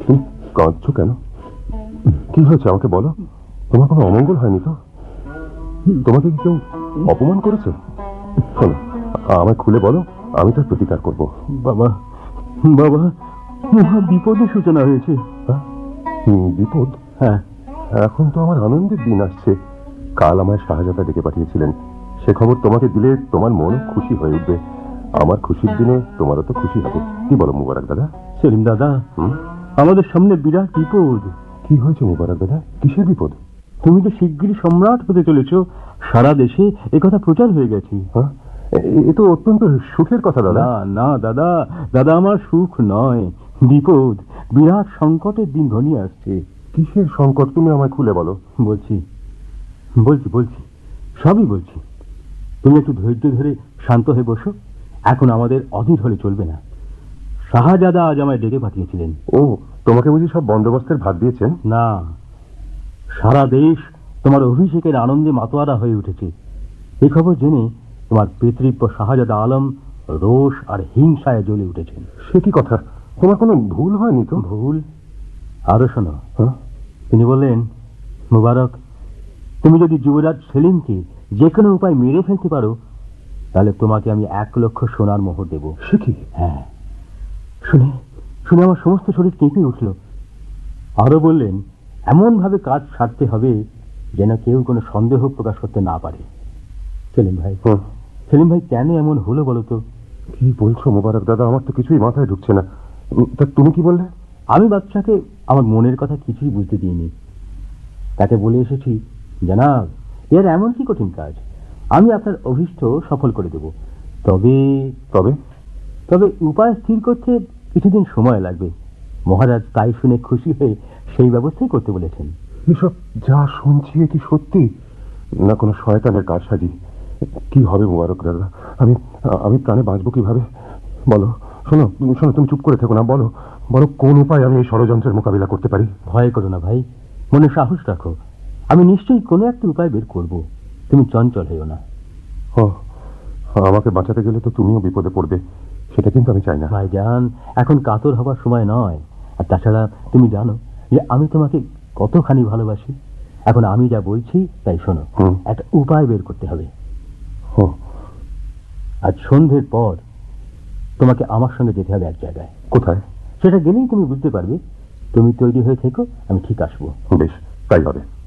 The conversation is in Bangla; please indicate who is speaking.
Speaker 1: তুমি কাঁদছো কেন? কি হয়েছে আমাকে বলো। তোমার কোনো অমঙ্গল হয়নি তো? তোমাকে কি কেউ অপমান করেছে? শোনো, আমায় খুলে বলো, আমি তার প্রতিকার করবো।
Speaker 2: বাবা, বাবা, মহা বিপদের সূচনা হয়েছে।
Speaker 1: বিপদ?
Speaker 2: হ্যাঁ।
Speaker 1: এখন তো আমার আনন্দের দিন আসছে। কাল আমায় শাহজাদা ডেকে পাঠিয়েছিলেন। সে খবর তোমাকে দিলে তোমার মনও খুশি হয়ে উঠবে। আমার খুশির দিনে তোমারও তো খুশি হবে। কি বলো মুবারক দাদা?
Speaker 2: সেলিম দাদা, আমাদের সামনে বিরাট বিপদ।
Speaker 1: কি হয়েছে মুবারক দাদা? কিসের বিপদ?
Speaker 2: তুমি তো শিগগিরই সম্রাট হতে চলেছ। সারা দেশে একথা প্রচার হয়ে গেছে।
Speaker 1: হ্যাঁ, এ তো অত্যন্ত সুখের কথা দাদা।
Speaker 2: না না দাদা, দাদা আমার সুখ নয়, বিপদ। বিরাট সংকটের দিন ঘনিয়ে আসছে।
Speaker 1: কিসের সংকট? তুমি আমায় খুলে বলো।
Speaker 2: বলছি বলছি বলছি সবই বলছি। তুমি একটু ধৈর্য ধরে শান্ত হয়ে বসো। এখন আমাদের অধীর হলে চলবে না। শাহজাদা আজ আমায় ডেকে পাঠিয়েছিলেন।
Speaker 1: ও, তোমাকে বুঝি সব বন্দোবস্তের ভাগ দিয়েছেন?
Speaker 2: না, সারা দেশ তোমার অভিষেকের আনন্দে মাতোয়ারা হয়ে উঠেছে। এই খবর জেনে তোমার পিতৃব্য শাহজাদা আলম রোষ আর হিংসায় জ্বলে উঠেছেন।
Speaker 1: সে কি কথা? তোমার কোনো ভুল হয়নি তো?
Speaker 2: ভুল? আরো শোনো।
Speaker 1: হ্যাঁ?
Speaker 2: তিনি বললেন, মুবারক, তুমি যদি যুবরাজ সেলিমকে যে কোনো উপায় মেরে ফেলতে পারো, তাহলে তোমাকে আমি 1,00,000 সোনার মোহর দেব।
Speaker 1: সে কি?
Speaker 2: হ্যাঁ। শুনে শুনে আমার সমস্ত শরীর কেঁপে উঠল। আরো বললেন, এমন ভাবে কাজ সারতে হবে যেন কেউ কোনো সন্দেহ প্রকাশ করতে না পারে। সেলিম ভাই, সেলিম ভাই, কেন এমন হলো বলো তো?
Speaker 1: কি বলছো মুবারক দাদা? আমার তো কিছুই মাথায় ঢুকছে না। তা তুমি কি বললে?
Speaker 2: আমি বাচ্চাকে আমার মনের কথা কিছুই বুঝতে দিইনি। তাকে বলে এসেছি, জানাব, এর এমন কি কঠিন কাজ, আমি আপনার অভীষ্ট সফল করে দেব। তবে
Speaker 1: তবে
Speaker 2: তবে উপায় স্থির করতে কিছুদিন সময় লাগবে। মহারাজ তাই শুনে খুশি হয়ে সেই ব্যবস্থাই করতে বলেছেন।
Speaker 1: এসব যা শুনছি কি সত্যি, না কোনো শয়তানের কারসাজি? কি হবে মুবারক দাদা? আমি আমি প্রাণে বাঁচবো কিভাবে বলো? শোনো শোনো, তুমি চুপ করে থেকো না। বলো বলো, কোন উপায় আমি এই ষড়যন্ত্রের মোকাবিলা করতে পারি?
Speaker 2: ভয় করো না ভাই, মনে সাহস রাখো। আমি নিশ্চয়ই কোনো একটা উপায় বের করব। তুমি চঞ্চল হইও না।
Speaker 1: ও, আমাকে বাঁচাতে গেলে তো তুমিও বিপদে পড়বে, সেটা কিন্তু আমি চাই না।
Speaker 2: ভাইজান, এখন কাতর হবার সময় নয়। আর তাছাড়া তুমি জানো যে আমি তোমাকে কতখানি ভালোবাসি। এখন আমি যা বলছি তাই শোনো। একটা উপায় বের করতে হবে। আজ সন্ধ্যের পর তোমাকে আমার সঙ্গে যেতে হবে এক জায়গায়।
Speaker 1: কোথায়?
Speaker 2: সেটা গেলেই তুমি বুঝতে পারবে। তুমি তৈরি হয়ে থেকো, আমি ঠিক আসবো।
Speaker 1: বেশ, তাই হবে।